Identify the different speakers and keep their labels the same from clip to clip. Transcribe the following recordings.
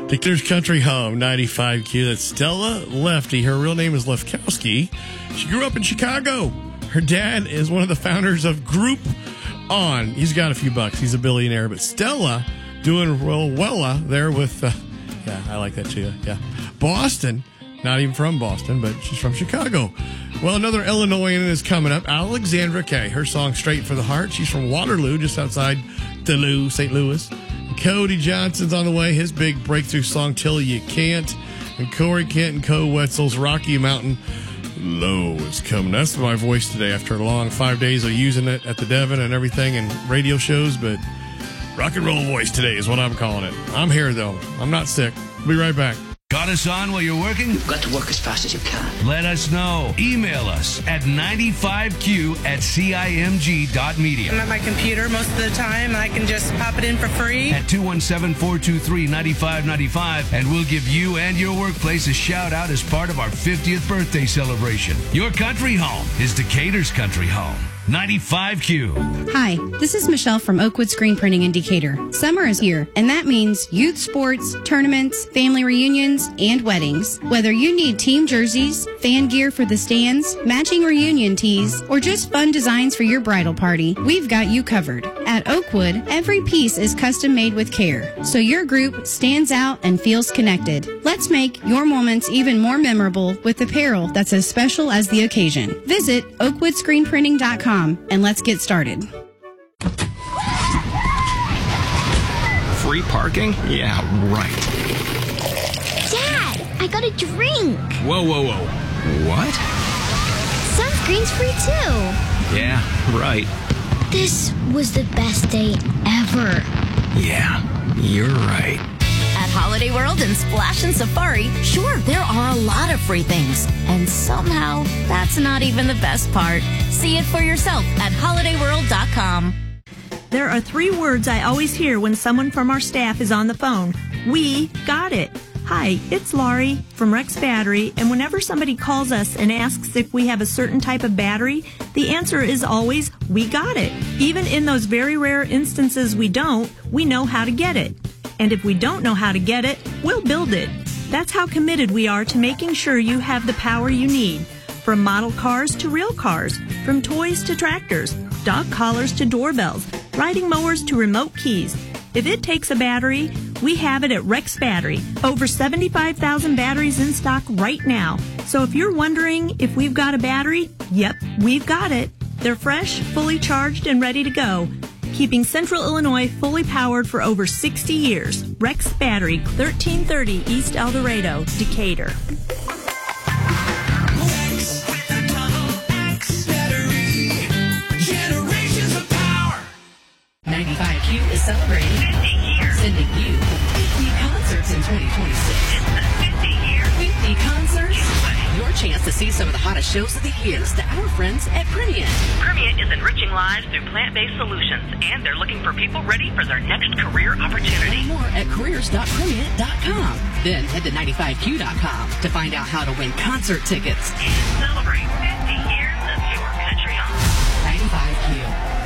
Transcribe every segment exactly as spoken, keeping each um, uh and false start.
Speaker 1: Decatur's Country Home, ninety-five Q. That's Stella Lefty. Her real name is Lefkowski. She grew up in Chicago. Her dad is one of the founders of Group On. He's got a few bucks. He's a billionaire. But Stella doing real well there with, uh, yeah, I like that too. Yeah. Boston. Not even from Boston, but she's from Chicago. Well, another Illinoisan is coming up, Alexandra Kay. Her song, Straight for the Heart. She's from Waterloo, just outside Duluth, Saint Louis. Cody Johnson's on the way. His big breakthrough song, Till You Can't. And Corey Kent and Co. Wetzel's Rocky Mountain Low is coming. That's my voice today after a long five days of using it at the Devon and everything and radio shows. But rock and roll voice today is what I'm calling it. I'm here, though. I'm not sick. Be right back.
Speaker 2: Got us on while you're working?
Speaker 3: You've got to work as fast as you can.
Speaker 2: Let us know. Email us at ninety-five Q at C I M G dot media.
Speaker 4: I'm at my computer most of the time, and I can just pop it in for free.
Speaker 2: At two one seven, four two three, nine five nine five, and we'll give you and your workplace a shout-out as part of our fiftieth birthday celebration. Your country home is Decatur's Country Home. ninety-five Q.
Speaker 5: Hi, this is Michelle from Oakwood Screen Printing in Decatur. Summer is here, and that means youth sports, tournaments, family reunions, and weddings. Whether you need team jerseys, fan gear for the stands, matching reunion tees, or just fun designs for your bridal party, we've got you covered. At Oakwood, every piece is custom made with care, so your group stands out and feels connected. Let's make your moments even more memorable with apparel that's as special as the occasion. Visit oakwood screen printing dot com. And let's get started.
Speaker 6: Free parking? Yeah, right.
Speaker 7: Dad, I got a drink.
Speaker 6: Whoa, whoa, whoa. What?
Speaker 7: Sunscreen's free too.
Speaker 6: Yeah, right.
Speaker 7: This was the best day ever.
Speaker 6: Yeah, you're right.
Speaker 8: At Holiday World and Splash and Safari, sure, there are a lot of free things. And somehow, that's not even the best part. See it for yourself at holiday world dot com.
Speaker 9: There are three words I always hear when someone from our staff is on the phone. We got it. Hi, it's Laurie from Rex Battery, and whenever somebody calls us and asks if we have a certain type of battery, the answer is always, we got it. Even in those very rare instances we don't, we know how to get it. And if we don't know how to get it, we'll build it. That's how committed we are to making sure you have the power you need. From model cars to real cars, from toys to tractors, dog collars to doorbells, riding mowers to remote keys. If it takes a battery, we have it at Rex Battery. Over seventy-five thousand batteries in stock right now. So if you're wondering if we've got a battery, yep, we've got it. They're fresh, fully charged, and ready to go. Keeping Central Illinois fully powered for over sixty years. Rex Battery, thirteen thirty East El Dorado, Decatur.
Speaker 10: ninety-five Q is celebrating fifty years, sending you fifty concerts in twenty twenty-six. It's the fifty year fifty concerts. Your chance to see some of the hottest shows of the year to our friends at Primient.
Speaker 11: Primient is enriching lives through plant-based solutions, and they're looking for people ready for their next career opportunity.
Speaker 10: Learn more at careers dot primient dot com. Then head to ninety-five Q dot com to find out how to win concert tickets.
Speaker 11: And celebrate fifty years of your country on
Speaker 10: ninety-five Q.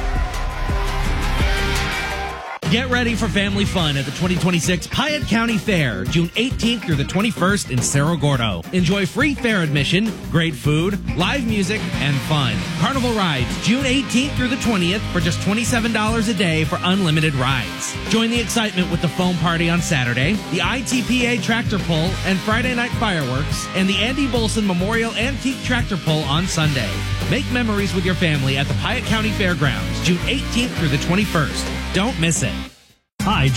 Speaker 12: Get ready for family fun at the twenty twenty-six Piatt County Fair, June eighteenth through the twenty-first in Cerro Gordo. Enjoy free fair admission, great food, live music, and fun. Carnival rides, June eighteenth through the twentieth for just twenty-seven dollars a day for unlimited rides. Join the excitement with the foam party on Saturday, the I T P A tractor pull and Friday night fireworks, and the Andy Bolson Memorial Antique Tractor Pull on Sunday. Make memories with your family at the Piatt County Fairgrounds, June eighteenth through the twenty-first. Don't miss it.
Speaker 13: Hi,